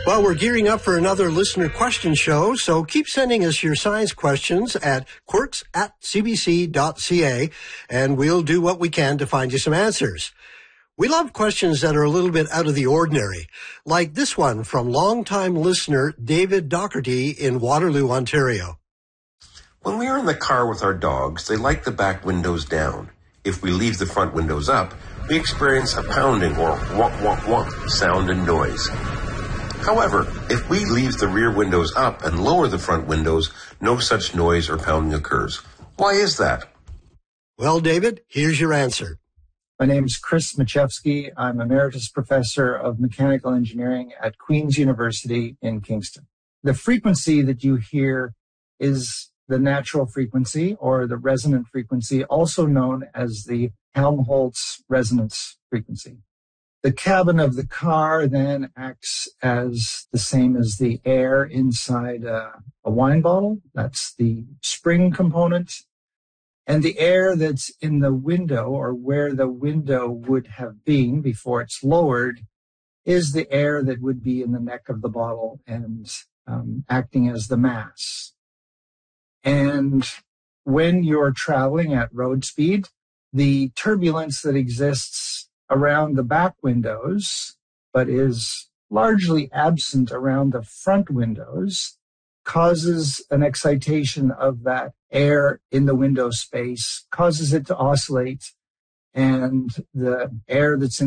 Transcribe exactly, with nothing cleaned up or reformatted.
Well, we're gearing up for another listener question show, so keep sending us your science questions at quirks at c b c dot c a, and we'll do what we can to find you some answers. We love questions that are a little bit out of the ordinary, like this one from longtime listener David Docherty in Waterloo, Ontario. When we are in the car with our dogs, they like the back windows down. If we leave the front windows up, we experience a pounding or wonk, wonk, wonk sound and noise. However, if we leave the rear windows up and lower the front windows, no such noise or pounding occurs. Why is that? Well, David, here's your answer. My name is Chris Machevsky. I'm Emeritus Professor of Mechanical Engineering at Queen's University in Kingston. The frequency that you hear is the natural frequency or the resonant frequency, also known as the Helmholtz resonance frequency. The cabin of the car then acts as the same as the air inside a, a wine bottle. That's the spring component. And the air that's in the window, or where the window would have been before it's lowered, is the air that would be in the neck of the bottle and um, acting as the mass. And when you're traveling at road speed, the turbulence that exists around the back windows, but is largely absent around the front windows, causes an excitation of that air in the window space, causes it to oscillate, and the air that's in